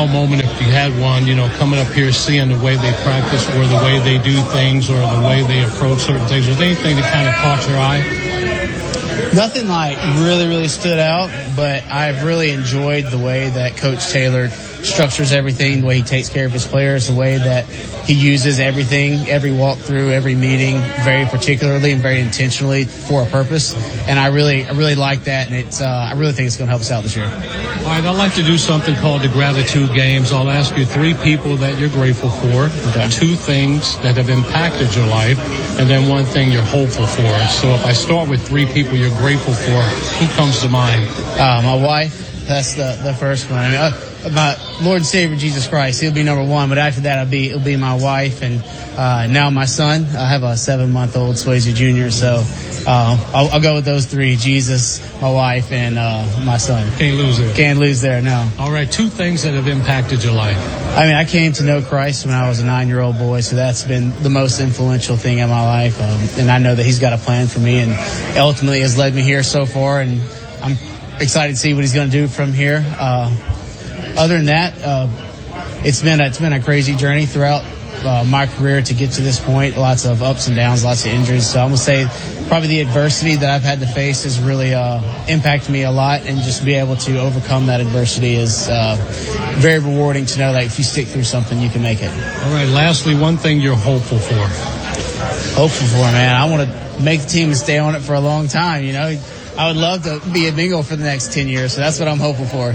wow moment, if you had one, coming up here, seeing the way they practice or the way they do things or the way they approach certain things? Was there anything that kind of caught your eye? Nothing like really, really stood out, but I've really enjoyed the way that Coach Taylor structures everything, the way he takes care of his players, the way that he uses everything, every walkthrough, every meeting, very particularly and very intentionally for a purpose. And I really like that, and I really think it's going to help us out this year. All right, I'd like to do something called the Gratitude Games. I'll ask you 3 people that you're grateful for, 2 things that have impacted your life, and then 1 thing you're hopeful for. So if I start with 3 people you're grateful for, who comes to mind? My wife, that's the first one. I mean, my Lord and Savior Jesus Christ, he'll be number 1, but after that it'll be my wife and now my son. I have a 7-month-old Swayze Jr., so I'll go with those 3: Jesus, my wife, and my son. Can't lose there. Can't lose there, no. All right, 2 things that have impacted your life. I mean, I came to know Christ when I was a 9-year-old boy, so that's been the most influential thing in my life, and I know that he's got a plan for me and ultimately has led me here so far, and I'm excited to see what he's going to do from here. Other than that, it's been a crazy journey throughout my career to get to this point. Lots of ups and downs, lots of injuries. So I'm going to say probably the adversity that I've had to face has really impacted me a lot, and just be able to overcome that adversity is very rewarding to know that if you stick through something, you can make it. All right, lastly, 1 thing you're hopeful for. Hopeful for, man. I want to make the team and stay on it for a long time, I would love to be a Bengal for the next 10 years, so that's what I'm hopeful for.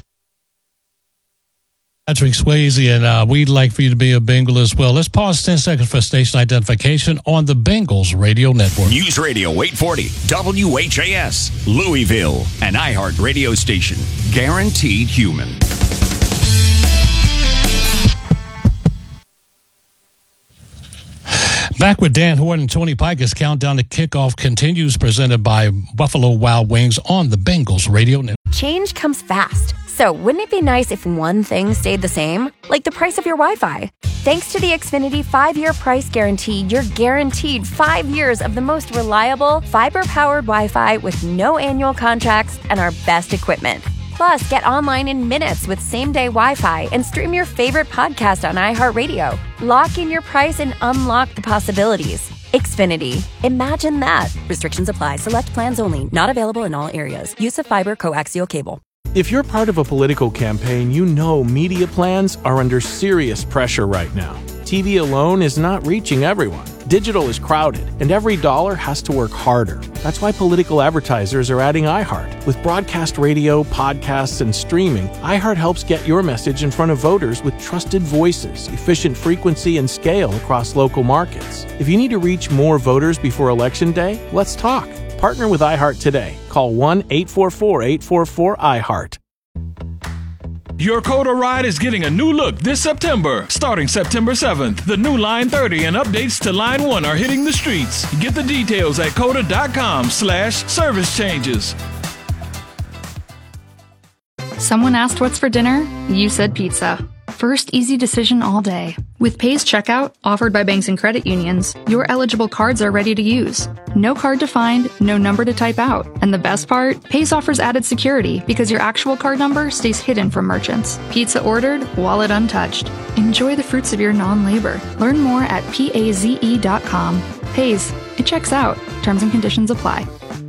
Patrick Swayze, and we'd like for you to be a Bengal as well. Let's pause 10 seconds for station identification on the Bengals Radio Network. News Radio 840, WHAS, Louisville, an iHeart radio station. Guaranteed human. Back with Dan Horton and Tony Pike as Countdown to Kickoff continues, presented by Buffalo Wild Wings on the Bengals Radio Network. Change comes fast. So wouldn't it be nice if one thing stayed the same? Like the price of your Wi-Fi. Thanks to the Xfinity 5-year price guarantee, you're guaranteed 5 years of the most reliable, fiber-powered Wi-Fi with no annual contracts and our best equipment. Plus, get online in minutes with same-day Wi-Fi and stream your favorite podcast on iHeartRadio. Lock in your price and unlock the possibilities. Xfinity. Imagine that. Restrictions apply. Select plans only. Not available in all areas. Use of fiber coaxial cable. If you're part of a political campaign, you know media plans are under serious pressure right now. TV alone is not reaching everyone. Digital is crowded, and every dollar has to work harder. That's why political advertisers are adding iHeart. With broadcast radio, podcasts, and streaming, iHeart helps get your message in front of voters with trusted voices, efficient frequency, and scale across local markets. If you need to reach more voters before Election Day, let's talk. Partner with iHeart today. Call 1-844-844-iHeart. Your Coda ride is getting a new look this September. Starting September 7th, the new Line 30 and updates to Line 1 are hitting the streets. Get the details at coda.com/service changes. Someone asked what's for dinner? You said pizza. First easy decision all day. With Pay's checkout, offered by banks and credit unions, your eligible cards are ready to use. No card to find, no number to type out. And the best part? Pay's offers added security because your actual card number stays hidden from merchants. Pizza ordered, wallet untouched. Enjoy the fruits of your non-labor. Learn more at paze.com. Pay's. It checks out. Terms and conditions apply.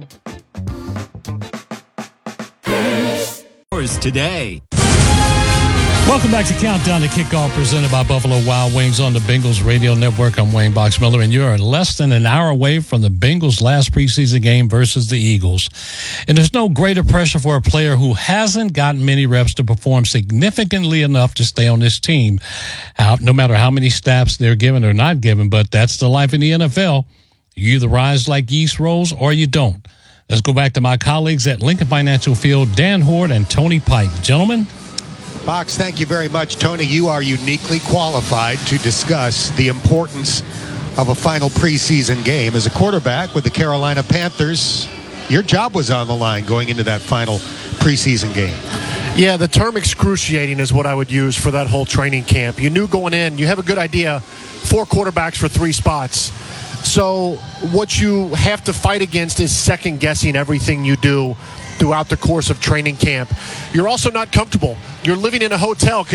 Today. Welcome back to Countdown to Kickoff, presented by Buffalo Wild Wings on the Bengals Radio Network. I'm Wayne Boxmiller, and you're less than an hour away from the Bengals' last preseason game versus the Eagles. And there's no greater pressure for a player who hasn't gotten many reps to perform significantly enough to stay on this team, no matter how many snaps they're given or not given. But that's the life in the NFL. You either rise like yeast rolls or you don't. Let's go back to my colleagues at Lincoln Financial Field, Dan Hort and Tony Pike. Gentlemen. Box, thank you very much. Tony, you are uniquely qualified to discuss the importance of a final preseason game. As a quarterback with the Carolina Panthers, your job was on the line going into that final preseason game. Yeah, the term excruciating is what I would use for that whole training camp. You knew going in, you have a good idea, 4 quarterbacks for 3 spots. So what you have to fight against is second-guessing everything you do throughout the course of training camp. You're also not comfortable. You're living in a hotel